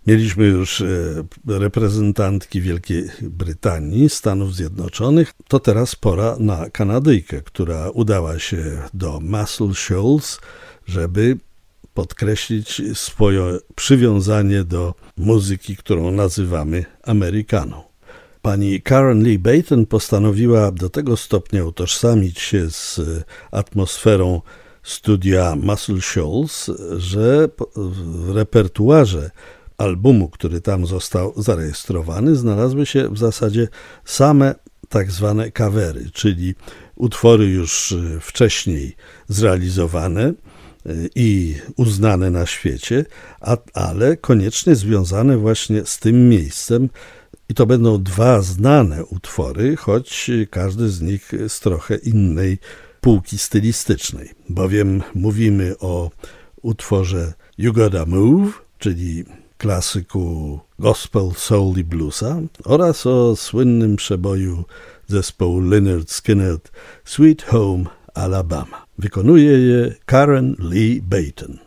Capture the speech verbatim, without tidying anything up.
Mieliśmy już reprezentantki Wielkiej Brytanii, Stanów Zjednoczonych. To teraz pora na Kanadyjkę, która udała się do Muscle Shoals, żeby podkreślić swoje przywiązanie do muzyki, którą nazywamy Amerykaną. Pani Karen Lee Baton postanowiła do tego stopnia utożsamić się z atmosferą studia Muscle Shoals, że w repertuarze albumu, który tam został zarejestrowany, znalazły się w zasadzie same tak zwane covery, czyli utwory już wcześniej zrealizowane i uznane na świecie, a, ale koniecznie związane właśnie z tym miejscem. I to będą dwa znane utwory, choć każdy z nich z trochę innej półki stylistycznej, bowiem mówimy o utworze You Gotta Move, czyli klasyku gospel, soul i bluesa, oraz o słynnym przeboju zespołu Lynyrd Skynyrd Sweet Home Alabama. Wykonuje je Karen Lee Baton.